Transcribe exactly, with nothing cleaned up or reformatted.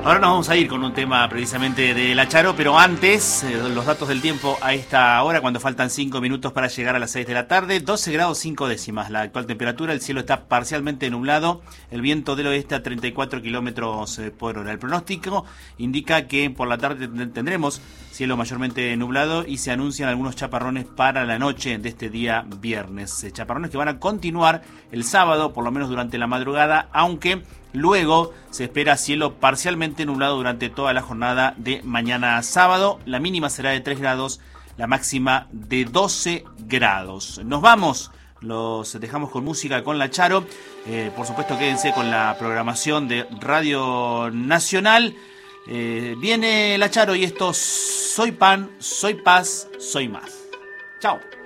Ahora nos vamos a ir con un tema precisamente de La Charo, pero antes, eh, los datos del tiempo a esta hora, cuando faltan cinco minutos para llegar a las seis de la tarde, doce grados cinco décimas la actual temperatura, el cielo está parcialmente nublado, el viento del oeste a treinta y cuatro kilómetros por hora. El pronóstico indica que por la tarde tendremos cielo mayormente nublado y se anuncian algunos chaparrones para la noche de este día viernes. Chaparrones que van a continuar el sábado, por lo menos durante la madrugada, aunque luego se espera cielo parcialmente nublado durante toda la jornada de mañana sábado. La mínima será de tres grados, la máxima de doce grados. Nos vamos, los dejamos con música con La Charo. Eh, por supuesto, quédense con la programación de Radio Nacional. Eh, viene La Charo y esto Soy Pan, Soy Paz, Soy Más. Chao.